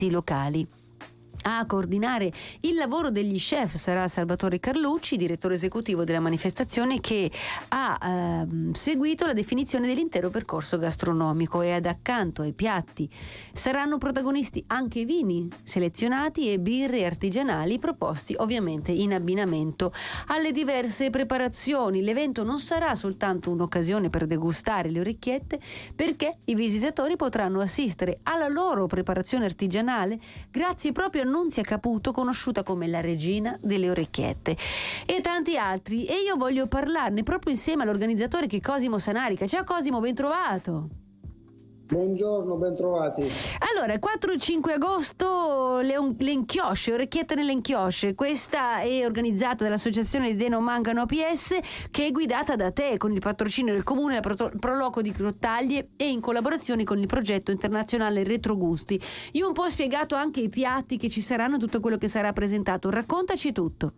piatti locali. A coordinare il lavoro degli chef sarà Salvatore Carlucci, direttore esecutivo della manifestazione, che ha seguito la definizione dell'intero percorso gastronomico, e accanto ai piatti saranno protagonisti anche i vini selezionati e birre artigianali proposti ovviamente in abbinamento alle diverse preparazioni. L'evento non sarà soltanto un'occasione per degustare le orecchiette, perché i visitatori potranno assistere alla loro preparazione artigianale grazie proprio a Nunzia Caputo, conosciuta come la regina delle orecchiette, e tanti altri, e io voglio parlarne proprio insieme all'organizzatore, che è Cosimo Sanarica. Ciao Cosimo, ben trovato. Buongiorno, ben trovati. Allora, il 4 e 5 agosto le inchiosce, orecchiette nelle inchiosce. Questa è organizzata dall'associazione di Non Mancano APS, che è guidata da te, con il patrocinio del comune, la Proloco di Grottaglie, e in collaborazione con il progetto internazionale Retrogusti. Io un po' ho spiegato anche i piatti che ci saranno, tutto quello che sarà presentato. Raccontaci tutto.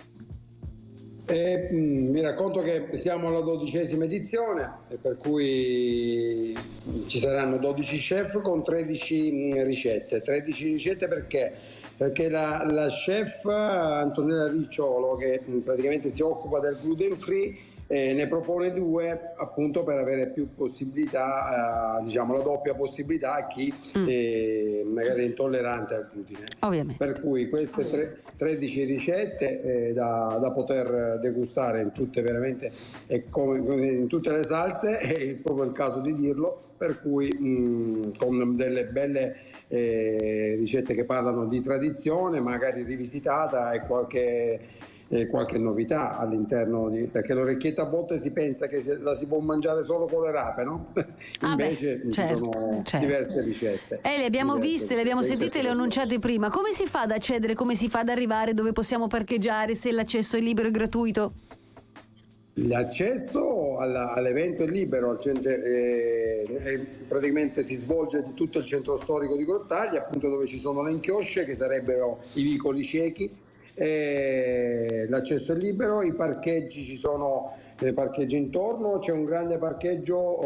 Vi racconto che siamo alla 12ª edizione, per cui ci saranno 12 chef con 13 ricette. 13 ricette perché la chef Antonella Ricciolo, che praticamente si occupa del gluten free, ne propone 2 appunto per avere più possibilità, diciamo la doppia possibilità a chi magari è intollerante al glutine. Ovviamente. Per cui queste 13 ricette da poter degustare in tutte, veramente, come in tutte le salse, è proprio il caso di dirlo, per cui con delle belle ricette che parlano di tradizione, magari rivisitata, e qualche novità all'interno perché l'orecchietta a volte si pensa che la si può mangiare solo con le rape, no? Invece ci sono diverse ricette. Le abbiamo viste, le abbiamo sentite, le ho annunciate prima. Come si fa ad accedere, come si fa ad arrivare, dove possiamo parcheggiare, se l'accesso è libero e gratuito? L'accesso all'evento è libero, praticamente si svolge in tutto il centro storico di Grottaglie, appunto dove ci sono le inchiosce, che sarebbero i vicoli ciechi. L'accesso è libero, i parcheggi, ci sono parcheggi intorno, c'è un grande parcheggio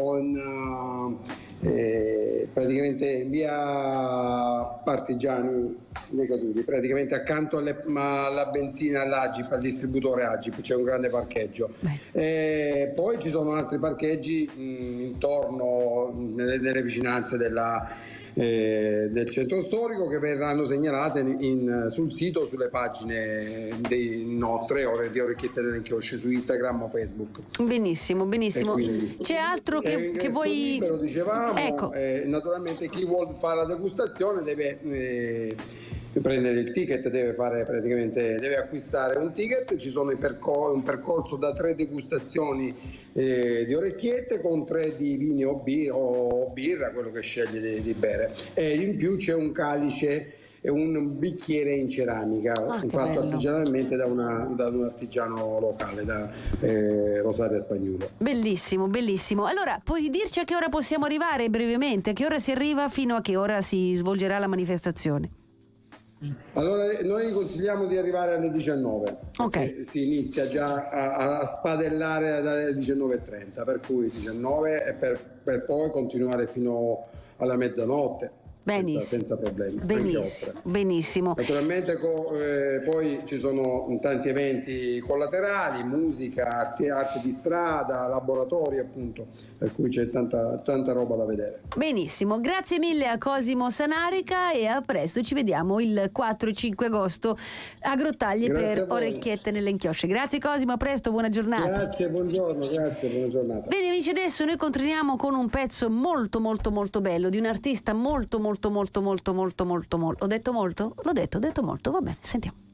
praticamente in via Partigiani dei Caduti, praticamente accanto alla benzina, all'Agip, al distributore Agip, c'è un grande parcheggio. Poi ci sono altri parcheggi intorno, nelle vicinanze del centro storico, che verranno segnalate sul sito, sulle pagine nostre di Orecchiette nelle Inchiosce su Instagram o Facebook. Benissimo. C'è altro che vuoi? Libero, dicevamo. Ecco. Naturalmente chi vuole fare la degustazione deve prendere il ticket, deve acquistare un ticket. Ci sono un percorso da 3 degustazioni di orecchiette, con 3 di vini o birra, quello che sceglie di bere, e in più c'è un calice e un bicchiere in ceramica fatto artigianalmente da un artigiano locale, da Rosaria Spagnuolo. Bellissimo. Allora, puoi dirci a che ora possiamo arrivare brevemente? A che ora si arriva, fino a che ora si svolgerà la manifestazione? Allora, noi consigliamo di arrivare alle 19, perché si inizia già a spadellare dalle 19:30, per cui 19 e per poi continuare fino alla mezzanotte. Senza problemi. Benissimo. Naturalmente poi ci sono tanti eventi collaterali, musica, arte di strada, laboratori, appunto, per cui c'è tanta roba da vedere. Benissimo, grazie mille a Cosimo Sanarica, e a presto, ci vediamo il 4 e 5 agosto a Grottaglie per Orecchiette nelle Inchiosce. Grazie Cosimo, a presto, buona giornata. Grazie, buona giornata. Bene amici, adesso noi continuiamo con un pezzo molto bello di un artista molto. Ho detto molto? L'ho detto molto, va bene, sentiamo.